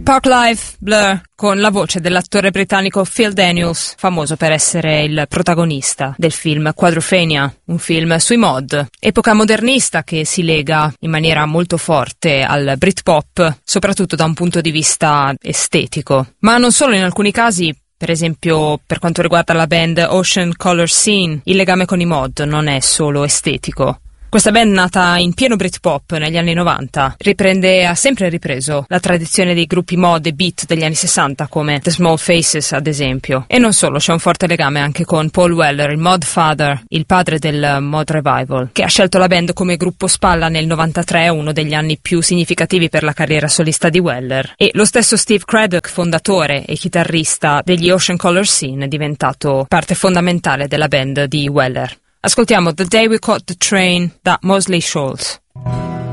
Park Live, Blur, con la voce dell'attore britannico Phil Daniels, famoso per essere il protagonista del film Quadrophenia, un film sui mod, epoca modernista che si lega in maniera molto forte al Britpop, soprattutto da un punto di vista estetico. Ma non solo, in alcuni casi, per esempio per quanto riguarda la band Ocean Color Scene, il legame con i mod non è solo estetico. Questa band, nata in pieno Britpop negli anni 90, ha sempre ripreso la tradizione dei gruppi mod e beat degli anni 60 come The Small Faces, ad esempio. E non solo, c'è un forte legame anche con Paul Weller, il mod father, il padre del mod revival, che ha scelto la band come gruppo spalla nel 93, uno degli anni più significativi per la carriera solista di Weller. E lo stesso Steve Craddock, fondatore e chitarrista degli Ocean Color Scene, è diventato parte fondamentale della band di Weller. Ascoltiamo The Day We Caught the Train da Mosley Shoals.